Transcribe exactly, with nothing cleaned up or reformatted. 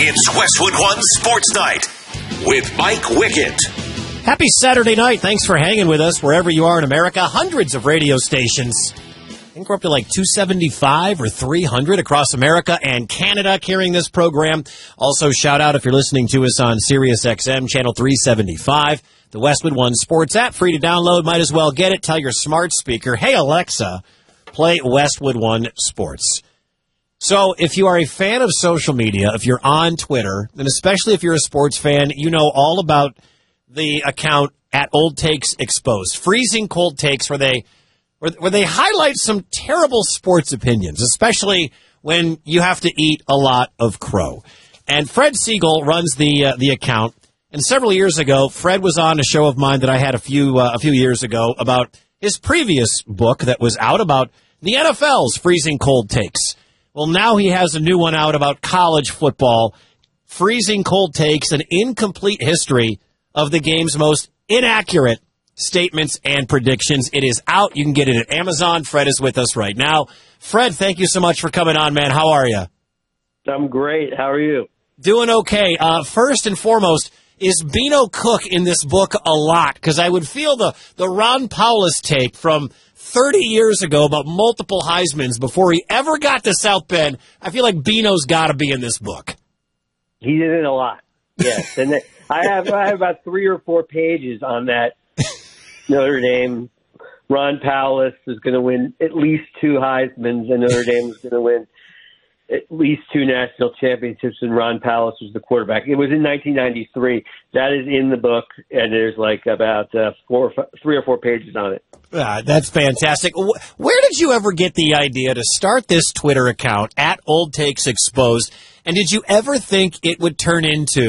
It's Westwood One Sports Night with Mike Wickett. Happy Saturday night. Thanks for hanging with us wherever you are in America. Hundreds of radio stations. I think we're up to like two seventy-five or three hundred across America and Canada carrying this program. Also, shout out if you're listening to us on Sirius X M, channel three seventy-five. The Westwood One Sports app, free to download. Might as well get it. Tell your smart speaker, hey, Alexa, play Westwood One Sports. So if you are a fan of social media, if you're on Twitter, and especially if you're a sports fan, you know all about the account at Old Takes Exposed. Freezing cold takes where they where, where they highlight some terrible sports opinions, especially when you have to eat a lot of crow. And Fred Siegel runs the uh, the account. And several years ago, Fred was on a show of mine that I had a few uh, a few years ago about his previous book that was out about the N F L's freezing cold takes. Well, now he has a new one out about college football, freezing cold takes, an incomplete history of the game's most inaccurate statements and predictions. It is out. You can get it at Amazon. Fred is with us right now. Fred, thank you so much for coming on, man. How are you? I'm great. How are you? Doing okay. Uh, first and foremost, is Beano Cook in this book a lot? Because I would feel the, the Ron Powlus take from thirty years ago about multiple Heismans before he ever got to South Bend. I feel like Beano's got to be in this book. He's in it a lot, yes. And I have I have about three or four pages on that. Notre Dame, Ron Powlus is going to win at least two Heismans, and Notre Dame is going to win at least two national championships, and Ron Powlus was the quarterback. It was in nineteen ninety-three. That is in the book, and there's like about uh, four, or five, three or four pages on it. Ah, that's fantastic. Where did you ever get the idea to start this Twitter account at Old Takes Exposed? And did you ever think it would turn into